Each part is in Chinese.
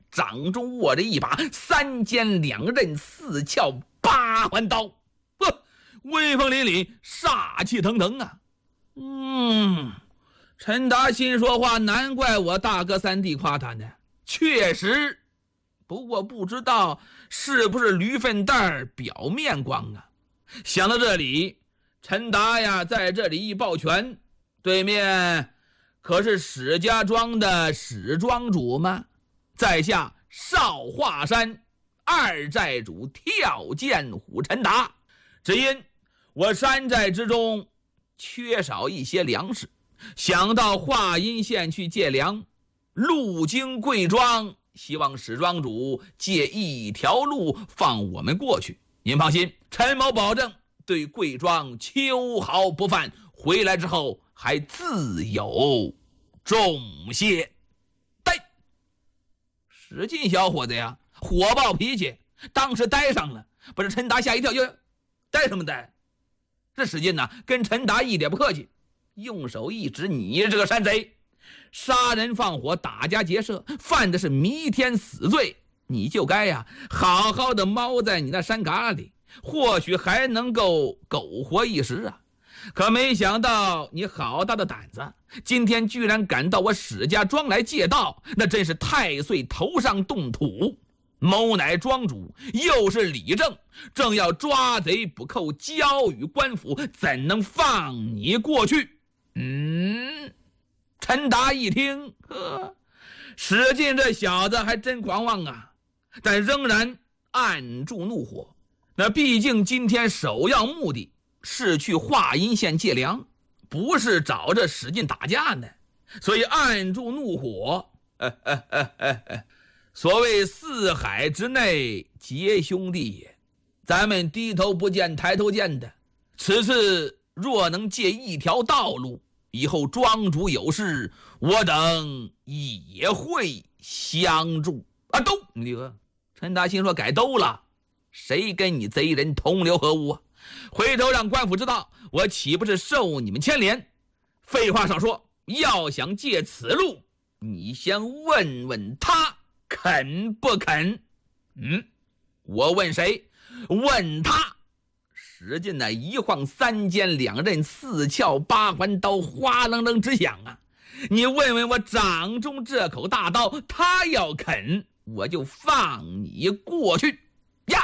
掌中握着一把3尖2刃4鞘8环刀，威风凛凛，煞气腾腾啊！陈达心说话，难怪我大哥三弟夸他呢。确实，不过不知道是不是驴粪蛋表面光啊。想到这里，陈达呀在这里一抱拳，对面可是史家庄的史庄主吗？在下少华山2寨主跳涧虎陈达，只因我山寨之中缺少一些粮食，想到华阴县去借粮，路经贵庄，希望史庄主借一条路放我们过去。您放心，陈某保证对贵庄秋毫不犯，回来之后还自有重谢。呆，史进小伙子呀，火爆脾气，当时呆上了，把这陈达吓一跳。呆什么呆？这史进呐，跟陈达一点不客气，用手一指：“你这个山贼，杀人放火，打家劫舍，犯的是弥天死罪，你就该呀好好的猫在你那山旮旯里，或许还能够苟活一时啊！可没想到你好大的胆子，今天居然敢到我史家庄来借道，那真是太岁头上动土。某乃庄主，又是理政，正要抓贼不扣，交与官府，怎能放你过去？”陈达一听，史进这小子还真狂妄啊，但仍然按住怒火。那毕竟今天首要目的是去华阴县借粮，不是找着史进打架呢，所以按住怒火。所谓四海之内皆兄弟也，咱们低头不见抬头见的，此次若能借一条道路，以后庄主有事，我等也会相助啊！都，陈达心说：“改兜了，谁跟你贼人同流合污啊？回头让官府知道，我岂不是受你们牵连？废话少说，要想借此路，你先问问他肯不肯？”我问谁？问他。史进那一晃3尖2刃4鞘8环刀哗楞楞直响啊！你问问我掌中这口大刀，他要肯，我就放你过去呀！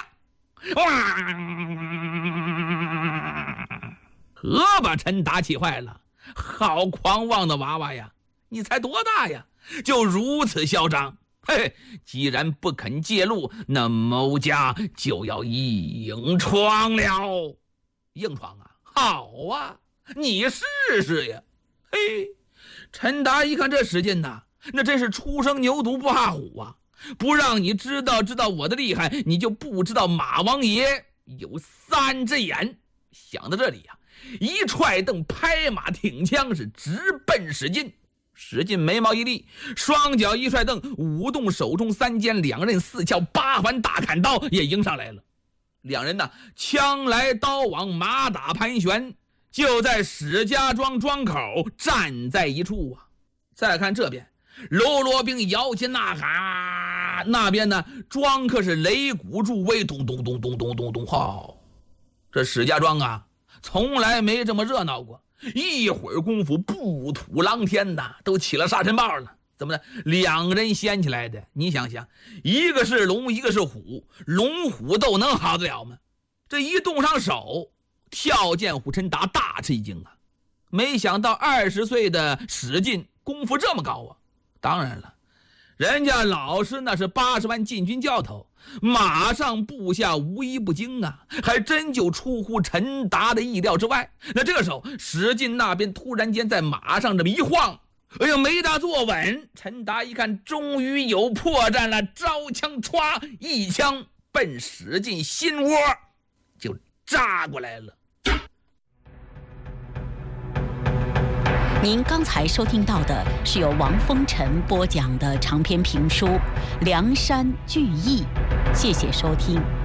可把陈达气坏了，好狂妄的娃娃呀！你才多大呀，就如此嚣张？既然不肯借路，那某家就要硬闯了。硬闯啊？好啊，你试试呀！陈达一看这史进呐，那真是初生牛犊不怕虎啊！不让你知道我的厉害，你就不知道马王爷有3只眼。想到这里呀，一踹蹬，拍马挺枪，是直奔史进。史进眉毛一立，双脚一踹蹬，舞动手中3尖2刃4鞘8环大砍刀也迎上来了。两人呢，枪来刀往，马打盘旋，就在史家庄庄口站在一处啊。再看这边，喽啰兵摇旗呐喊，那边呢，庄客是擂鼓助威，咚咚咚咚咚咚咚。这史家庄啊，从来没这么热闹过。一会儿功夫，不土狼天呐，都起了沙尘暴了。怎么的？2人掀起来的，你想想，一个是龙，一个是虎，龙虎斗能好得了吗？这一动上手，跳涧虎陈达大吃一惊啊！没想到20岁的史进功夫这么高啊！当然了，人家老师那是80万禁军教头，马上部下无一不精啊，还真就出乎陈达的意料之外。那这个时候，史进那边突然间在马上这么一晃，没大坐稳。陈达一看，终于有破绽了，招枪歘，一枪奔史进心窝就扎过来了。 您刚才收听到的是由王风尘播讲的长篇评书《梁山聚义》，谢谢收听。